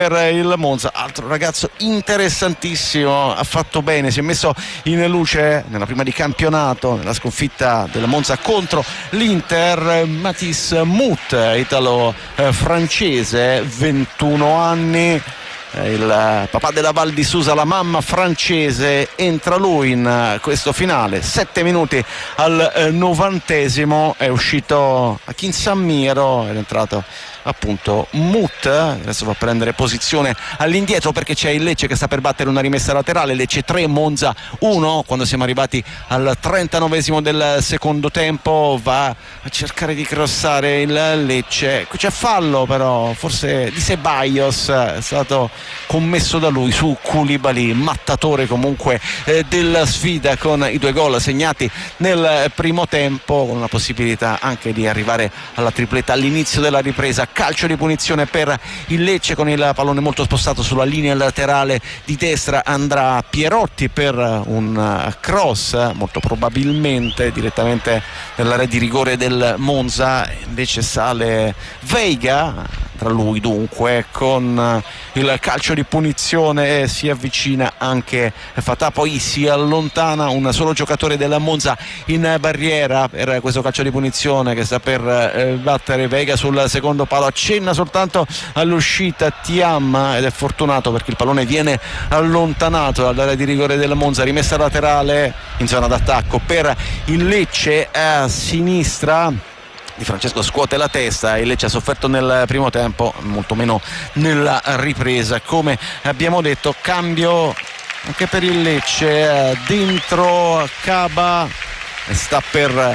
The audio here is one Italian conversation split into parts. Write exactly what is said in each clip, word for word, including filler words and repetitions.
per il Monza, altro ragazzo interessantissimo, ha fatto bene, si è messo in luce nella prima di campionato, nella sconfitta del Monza contro l'Inter. Mathis Muth, italo-francese, ventuno anni, il papà della Val di Susa, la mamma francese, entra lui in questo finale. Sette minuti al novantesimo è uscito Akin Sammiro ed è entrato appunto Muth. Adesso va a prendere posizione all'indietro perché c'è il Lecce che sta per battere una rimessa laterale. Lecce tre, Monza uno. Quando siamo arrivati al trentanovesimo del secondo tempo va a cercare di crossare il Lecce. Qui c'è fallo però forse di Ceballos, è stato commesso da lui su Koulibaly, mattatore comunque eh, della sfida, con i due gol segnati nel primo tempo, con una possibilità anche di arrivare alla tripletta all'inizio della ripresa. Calcio di punizione per il Lecce, con il pallone molto spostato sulla linea laterale di destra andrà Pierotti per un cross, molto probabilmente direttamente nell'area di rigore del Monza. Invece sale Veiga tra lui, dunque con il calcio di punizione si avvicina anche Fatà, poi si allontana un solo giocatore della Monza in barriera per questo calcio di punizione che sta per eh, battere Veiga sul secondo palo. Accenna soltanto all'uscita Thiam ed è fortunato perché il pallone viene allontanato dall'area di rigore del Monza. Rimessa laterale in zona d'attacco per il Lecce a sinistra. Di Francesco scuote la testa. Il Lecce ha sofferto nel primo tempo, molto meno nella ripresa. Come abbiamo detto, cambio anche per il Lecce, dentro Kaba sta per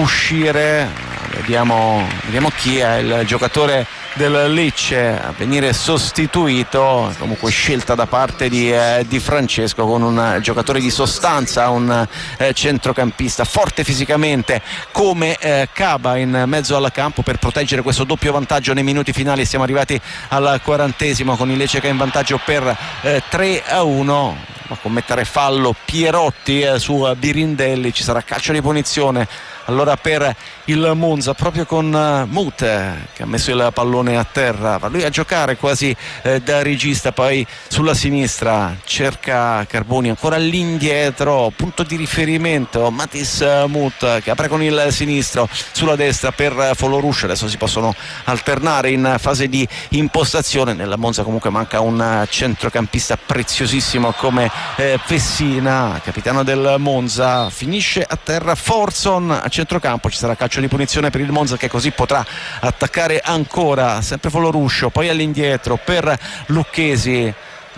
uscire, vediamo, vediamo chi è il giocatore del Lecce a venire sostituito. Comunque scelta da parte di, eh, di Francesco, con un giocatore di sostanza, un eh, centrocampista forte fisicamente come eh, Kaba in mezzo al campo per proteggere questo doppio vantaggio nei minuti finali. Siamo arrivati al quarantesimo con il Lecce che è in vantaggio per eh, tre a uno. Va a commettere fallo Pierotti eh, su Birindelli, ci sarà calcio di punizione allora per il Monza, proprio con uh, Muth che ha messo il pallone a terra. Va lui a giocare quasi eh, da regista, poi sulla sinistra cerca Carboni ancora all'indietro, punto di riferimento Mathis Muth che apre con il sinistro, sulla destra per Foloruscia. Adesso si possono alternare in fase di impostazione. Nella Monza comunque manca un centrocampista preziosissimo come eh, Pessina, capitano del Monza. Finisce a terra Forson a centrocampo, ci sarà calcio di punizione per il Monza che così potrà attaccare ancora, sempre Foloruscio, poi all'indietro per Lucchesi.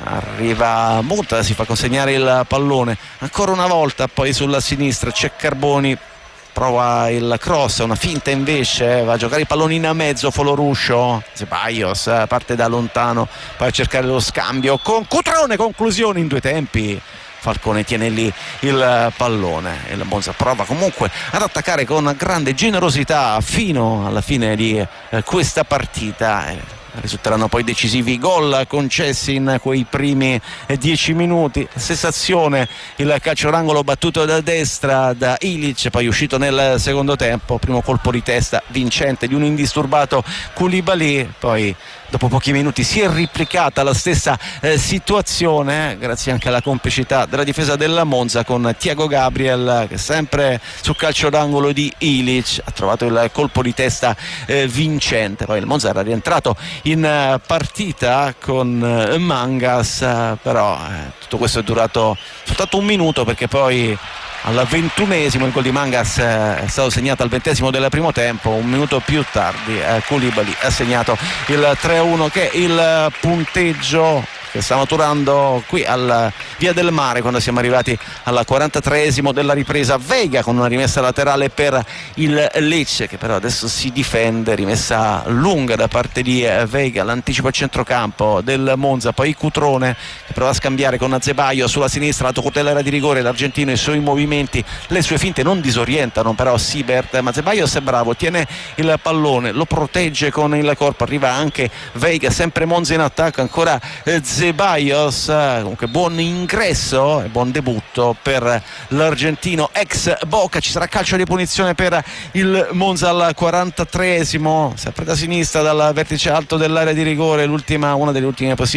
Arriva Muth, si fa consegnare il pallone ancora una volta, poi sulla sinistra c'è Carboni, prova il cross, una finta invece, va a giocare i palloni in mezzo Foloruscio. Ceballos parte da lontano, poi a cercare lo scambio con Cutrone, conclusione in due tempi. Falcone tiene lì il pallone e la Monza prova comunque ad attaccare con grande generosità fino alla fine di eh, questa partita. Risulteranno poi decisivi i gol concessi in quei primi dieci minuti. Stessa azione, il calcio d'angolo battuto da destra da Ilic, poi uscito nel secondo tempo, primo colpo di testa vincente di un indisturbato Koulibaly. Poi dopo pochi minuti si è replicata la stessa eh, situazione, grazie anche alla complicità della difesa della Monza, con Thiago Gabriel che sempre sul calcio d'angolo di Ilic ha trovato il colpo di testa eh, vincente. Poi il Monza era rientrato in partita con eh, Mangas, eh, però eh, tutto questo è durato soltanto un minuto, perché poi al ventunesimo il gol di Mangas eh, è stato segnato al ventesimo del primo tempo. Un minuto più tardi eh, Koulibaly ha segnato il tre a uno, che è il punteggio che sta maturando qui al Via del Mare quando siamo arrivati al quarantatreesimo della ripresa. Veiga con una rimessa laterale per il Lecce, che però adesso si difende, rimessa lunga da parte di Veiga, l'anticipo a centrocampo del Monza, poi Cutrone che prova a scambiare con Ceballos sulla sinistra, la tocotellera di rigore, l'argentino, i suoi movimenti, le sue finte non disorientano però Siebert, ma Ceballos è bravo, tiene il pallone, lo protegge con il corpo, arriva anche Veiga, sempre Monza in attacco, ancora Ceballos. Comunque buon ingresso e buon debutto per l'argentino ex Boca. Ci sarà calcio di punizione per il Monza al quarantatreesimo, sempre da sinistra dal vertice alto dell'area di rigore, l'ultima, una delle ultime possibili